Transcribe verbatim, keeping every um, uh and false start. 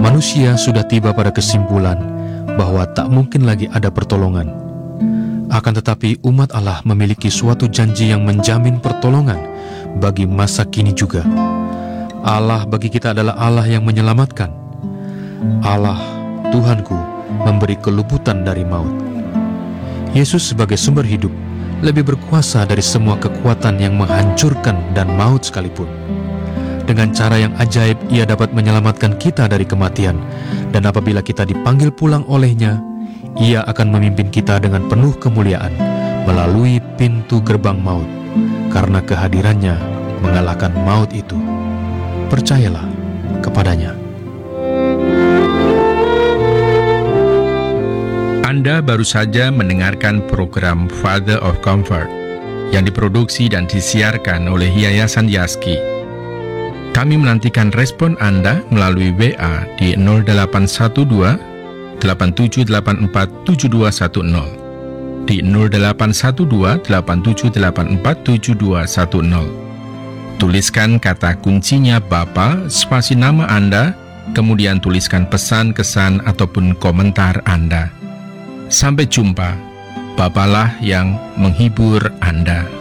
manusia sudah tiba pada kesimpulan bahwa tak mungkin lagi ada pertolongan. Akan tetapi umat Allah memiliki suatu janji yang menjamin pertolongan bagi masa kini juga. Allah bagi kita adalah Allah yang menyelamatkan. Allah, Tuhanku, memberi keluputan dari maut. Yesus sebagai sumber hidup lebih berkuasa dari semua kekuatan yang menghancurkan dan maut sekalipun. Dengan cara yang ajaib, Ia dapat menyelamatkan kita dari kematian. Dan apabila kita dipanggil pulang oleh-Nya, Ia akan memimpin kita dengan penuh kemuliaan melalui pintu gerbang maut, karena kehadirannya mengalahkan maut itu. Percayalah kepadanya. Anda baru saja mendengarkan program Father of Comfort yang diproduksi dan disiarkan oleh Yayasan Yaski. Kami menantikan respon Anda melalui W A di nol delapan satu dua, delapan tujuh delapan empat, tujuh dua satu nol, di nol delapan satu dua, delapan tujuh delapan empat, tujuh dua satu nol. Tuliskan kata kuncinya Bapa, spasi nama Anda, kemudian tuliskan pesan, kesan, ataupun komentar Anda. Sampai jumpa, Bapalah yang menghibur Anda.